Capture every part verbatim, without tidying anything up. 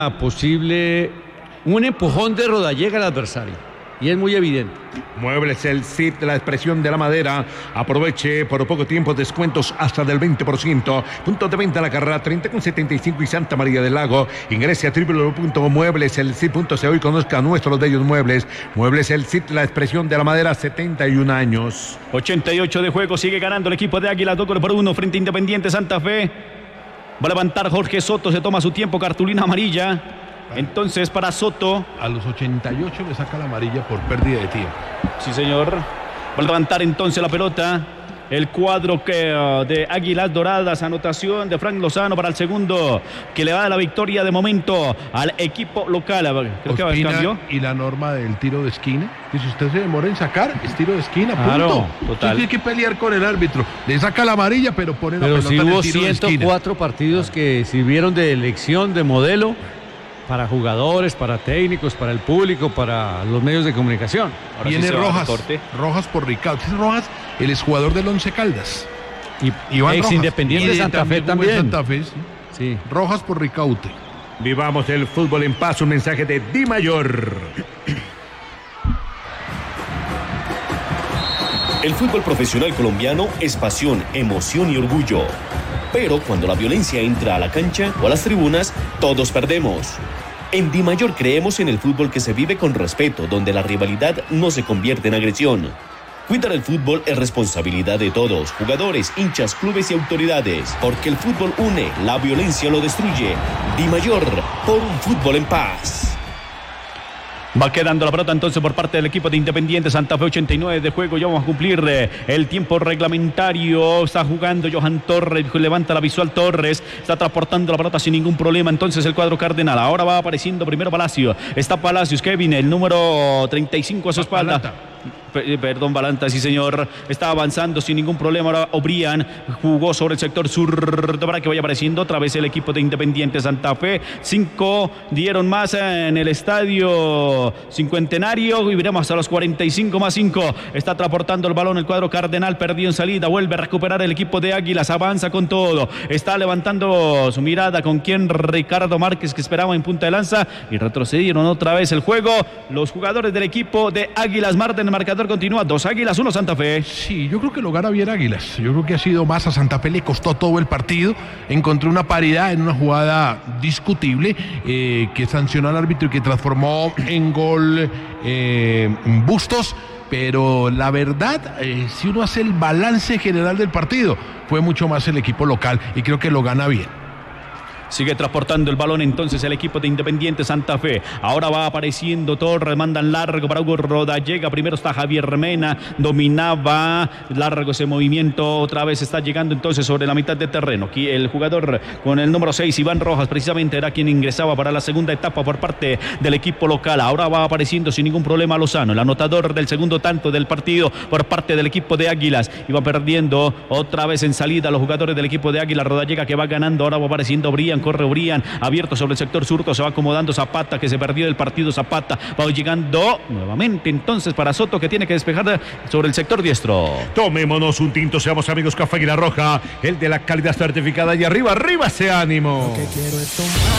posible, un empujón de Rodallega al adversario, y es muy evidente. Muebles El Cid, la expresión de la madera. Aproveche por poco tiempo descuentos hasta del veinte por ciento. Puntos de venta a la carrera treinta con setenta y cinco y Santa María del Lago. Ingrese a doble u doble u doble u punto muebles el cid punto co y conozca nuestros bellos muebles. Muebles El Cid, la expresión de la madera, setenta y un años. ochenta y ocho de juego, sigue ganando el equipo de Águilas, dos goles por uno frente a Independiente Santa Fe. Va a levantar Jorge Soto, se toma su tiempo, cartulina amarilla. Entonces para Soto. A los ochenta y ocho le saca la amarilla por pérdida de tiempo. Sí, señor. Va a levantar entonces la pelota. El cuadro que, uh, de Águilas Doradas, anotación de Frank Lozano para el segundo, que le va a la victoria de momento al equipo local. Creo que va a cambio. Y la norma del tiro de esquina, que si usted se demora en sacar, es tiro de esquina, punto. Claro, total. Usted tiene que pelear con el árbitro. Le saca la amarilla, pero pone la Pero pelota si en el hubo tiro de esquina. ciento cuatro partidos que sirvieron de elección, de modelo, para jugadores, para técnicos, para el público, para los medios de comunicación. Ahora Viene sí Rojas, Rojas por Ricardo. Es Rojas, el exjugador del Once Caldas. Y Iván ex Rojas. Independiente de Santa Fe jugó en también. Santa Fe, sí. Sí. Rojas por Ricaute. Vivamos el fútbol en paz, un mensaje de Di Mayor. El fútbol profesional colombiano es pasión, emoción y orgullo. Pero cuando la violencia entra a la cancha o a las tribunas, todos perdemos. En Di Mayor creemos en el fútbol que se vive con respeto, donde la rivalidad no se convierte en agresión. Cuidar el fútbol es responsabilidad de todos, jugadores, hinchas, clubes y autoridades, porque el fútbol une, la violencia lo destruye. Di Mayor, por un fútbol en paz. Va quedando la pelota entonces por parte del equipo de Independiente Santa Fe, ochenta y nueve de juego, ya vamos a cumplir eh, el tiempo reglamentario. Está jugando Johan Torres, levanta la visual Torres, está transportando la pelota sin ningún problema entonces el cuadro cardenal. Ahora va apareciendo primero Palacio, está Palacios, Kevin, el número treinta y cinco a su espalda. Balanta. Perdón, Balanta, sí señor, está avanzando sin ningún problema. Ahora O'Brien jugó sobre el sector sur para que vaya apareciendo otra vez el equipo de Independiente Santa Fe. Cinco dieron más en el estadio Cincuentenario y veremos hasta los cuarenta y cinco más cinco. Está transportando el balón el cuadro cardenal, perdió en salida, vuelve a recuperar el equipo de Águilas, avanza con todo, está levantando su mirada con quien Ricardo Márquez, que esperaba en punta de lanza, y retrocedieron otra vez el juego los jugadores del equipo de Águilas. Marten, el marcador continúa, dos Águilas, uno Santa Fe. Sí, yo creo que lo gana bien Águilas. Yo creo que ha sido más a Santa Fe, le costó todo el partido. Encontró una paridad en una jugada discutible eh, que sancionó al árbitro y que transformó en gol eh, Bustos. Pero la verdad, eh, si uno hace el balance general del partido, fue mucho más el equipo local y creo que lo gana bien. Sigue transportando el balón entonces el equipo de Independiente Santa Fe. Ahora va apareciendo Torres, mandan largo para Hugo Rodallega. Primero está Javier Mena, dominaba largo ese movimiento. Otra vez está llegando entonces sobre la mitad de terreno. Aquí el jugador con el número seis, Iván Rojas, precisamente era quien ingresaba para la segunda etapa por parte del equipo local. Ahora va apareciendo sin ningún problema Lozano, el anotador del segundo tanto del partido por parte del equipo de Águilas. Y va perdiendo otra vez en salida los jugadores del equipo de Águilas. Rodallega que va ganando, ahora va apareciendo Brian. Corre Brian, abierto sobre el sector surco, se va acomodando Zapata, que se perdió del partido. Zapata va llegando nuevamente entonces para Soto, que tiene que despejar sobre el sector diestro. Tomémonos un tinto, seamos amigos. Café Águila Roja, el de la calidad certificada. Y arriba, arriba ese ánimo. Lo que quiero es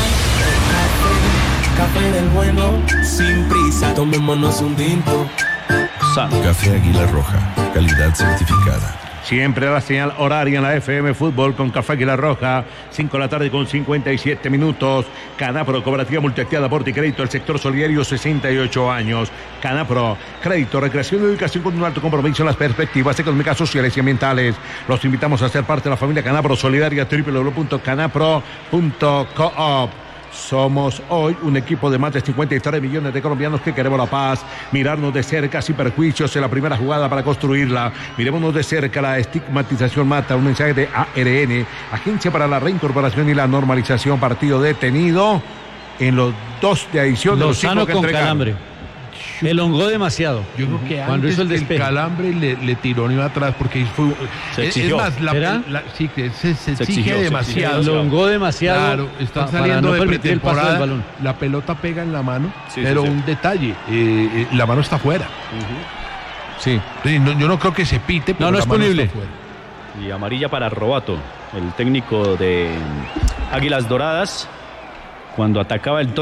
tomar café, café del bueno, sin prisa. Tomémonos un tinto. Café Águila Roja, calidad certificada. Siempre la señal horaria en la F M Fútbol con Café Águila Roja, cinco de la tarde con cincuenta y siete minutos. Canapro, cooperativa multiactiva, aporte y crédito, el sector solidario, sesenta y ocho años. Canapro, crédito, recreación y educación con un alto compromiso en las perspectivas económicas, sociales y ambientales. Los invitamos a ser parte de la familia Canapro Solidaria, doble u doble u doble u punto canapro punto coop. Somos hoy un equipo de más de cincuenta y tres millones de colombianos que queremos la paz, mirarnos de cerca sin perjuicios en la primera jugada para construirla. Mirémonos de cerca, la estigmatización mata. Un mensaje de A R N, Agencia para la Reincorporación y la Normalización. Partido detenido en los dos de adición de los cinco Lozano que con entregaron. calambre. Elongó demasiado. Yo creo que Cuando antes hizo el el, despeje. calambre le, le tiró ni atrás porque fue, Se es, exigió. es más, la, ¿Será? la, sí, que se, se Se exige exigió, se demasiado. exigió. Elongó demasiado. Claro, están pa- saliendo para no de permitir el paso del pretemporada, balón. la pelota pega en la mano, Sí, pero sí, sí. un detalle, eh, eh, la mano está fuera. Sí. Sí, no, yo no creo que se pite, pero No, no la es mano punible. está fuera. Y amarilla para Robato, el técnico de Águilas Doradas. cuando atacaba el